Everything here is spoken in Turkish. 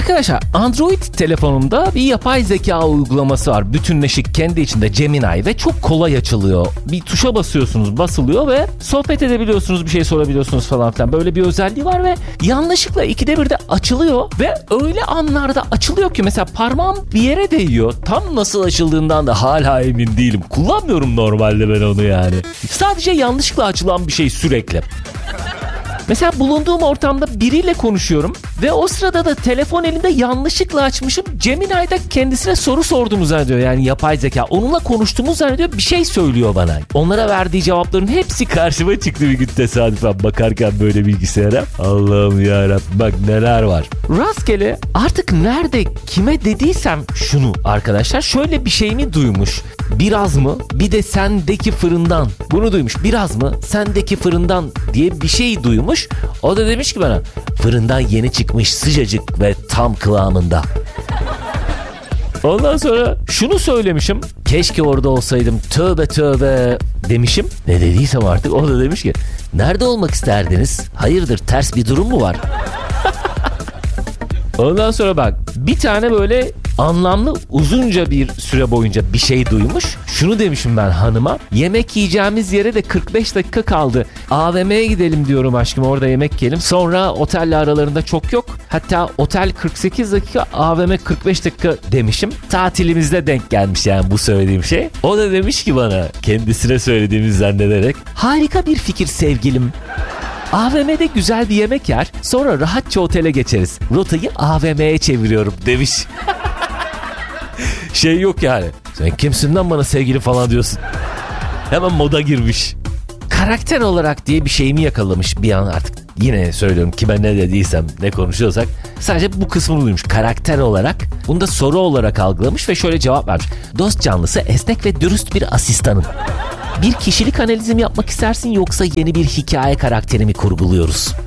Arkadaşlar Android telefonumda bir yapay zeka uygulaması var. Bütünleşik kendi içinde Gemini ve çok kolay açılıyor. Bir tuşa basıyorsunuz, basılıyor ve sohbet edebiliyorsunuz, bir şey sorabiliyorsunuz falan filan. Böyle bir özelliği var ve yanlışlıkla 2'de 1'de açılıyor ve öyle anlarda açılıyor ki mesela parmağım bir yere değiyor. Tam nasıl açıldığından da hala emin değilim. Kullanmıyorum normalde ben onu yani. Sadece yanlışlıkla açılan bir şey sürekli. Mesela bulunduğum ortamda biriyle konuşuyorum ve o sırada da telefon elinde yanlışlıkla açmışım. Gemini'de kendisine soru sorduğumu zannediyor, yani yapay zeka. Onunla konuştuğumu zannediyor, bir şey söylüyor bana. Onlara verdiği cevapların hepsi karşıma çıktı bir gün tesadüfen bakarken böyle bilgisayara. Allah'ım yarabbim, bak neler var. Rastgele artık nerede kime dediysem şunu arkadaşlar, şöyle bir şey mi duymuş? Biraz mı? Bir de sendeki fırından. Bunu duymuş. Biraz mı? Sendeki fırından diye bir şey duymuş. O da demiş ki bana, fırından yeni çıkmış, sıcacık ve tam kıvamında. Ondan sonra şunu söylemişim. Keşke orada olsaydım, tövbe tövbe demişim. Ne dediysem artık. O da demiş ki, nerede olmak isterdiniz? Hayırdır, ters bir durum mu var? Ondan sonra bak, bir tane böyle anlamlı uzunca bir süre boyunca bir şey duymuş. Şunu demişim ben hanıma. Yemek yiyeceğimiz yere de 45 dakika kaldı. AVM'ye gidelim diyorum aşkım, orada yemek yiyelim. Sonra otelle aralarında çok yok. Hatta otel 48 dakika, AVM 45 dakika demişim. Tatilimizde denk gelmiş yani bu söylediğim şey. O da demiş ki bana, kendisine söylediğimi zannederek, harika bir fikir sevgilim. AVM'de güzel bir yemek yer, sonra rahatça otele geçeriz. Rotayı AVM'ye çeviriyorum demiş. Şey yok yani. Sen kimsin lan bana sevgili falan diyorsun. Hemen moda girmiş. Karakter olarak diye bir şeyimi yakalamış bir an artık. Yine söylüyorum, kime ne dediysem, ne konuşuyorsak sadece bu kısmını duymuş. Karakter olarak bunu da soru olarak algılamış ve şöyle cevap vermiş. Dost canlısı, esnek ve dürüst bir asistanım. Bir kişilik analizi mi yapmak istersin, yoksa yeni bir hikaye karakteri mi kurguluyoruz?